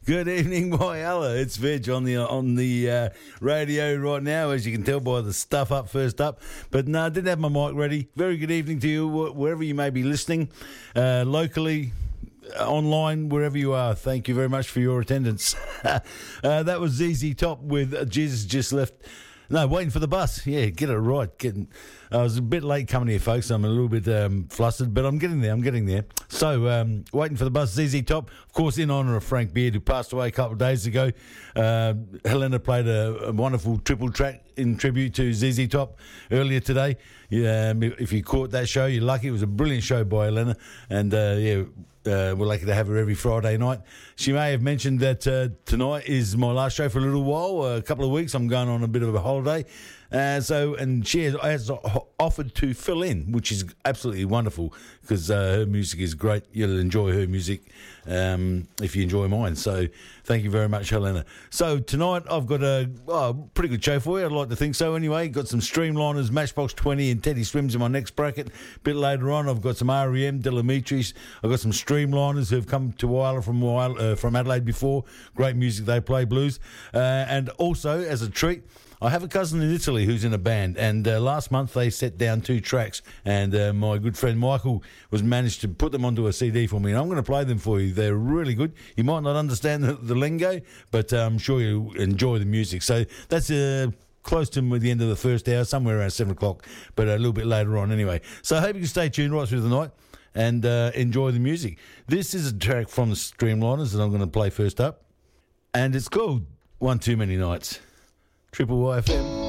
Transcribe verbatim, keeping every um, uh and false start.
Good evening, Whyalla. It's Veg on the on the uh, radio right now, as you can tell by the stuff up first up. But no, I didn't have my mic ready. Very good evening to you, wherever you may be listening, uh, locally, online, wherever you are. Thank you very much for your attendance. uh, that was Z Z Top with uh, Jesus Just Left. No, waiting for the bus. Yeah, get it right. Getting, I was a bit late coming here, folks. I'm a little bit um, flustered, but I'm getting there. I'm getting there. So, um, waiting for the bus. Z Z Top, of course, in honour of Frank Beard, who passed away a couple of days ago. Uh, Helena played a, a wonderful triple track in tribute to Z Z Top earlier today. Yeah, um, if you caught that show, you're lucky. It was a brilliant show by Helena, and uh, yeah. Uh, we're lucky to have her every Friday night. She may have mentioned that uh, tonight is my last show for a little while, uh, a couple of weeks. I'm going on a bit of a holiday. Uh, so, and she has, has offered to fill in, which is absolutely wonderful because uh, her music is great. You'll enjoy her music um, if you enjoy mine. So, thank you very much, Helena. So, tonight I've got a oh, pretty good show for you. I'd like to think so anyway. Got some Streamliners, Matchbox twenty, and Teddy Swims in my next bracket. A bit later on, I've got some R E M, Delamitris. I've got some Streamliners who've come to Whyalla from, Whyalla, uh, from Adelaide before. Great music, they play blues. Uh, and also, as a treat, I have a cousin in Italy who's in a band, and uh, last month they set down two tracks, and uh, my good friend Michael was managed to put them onto a C D for me, and I'm going to play them for you. They're really good. You might not understand the, the lingo, but uh, I'm sure you enjoy the music. So that's uh, close to the end of the first hour, somewhere around seven o'clock, but a little bit later on anyway. So I hope you can stay tuned right through the night and uh, enjoy the music. This is a track from the Streamliners that I'm going to play first up, and it's called One Too Many Nights. Triple Y F M.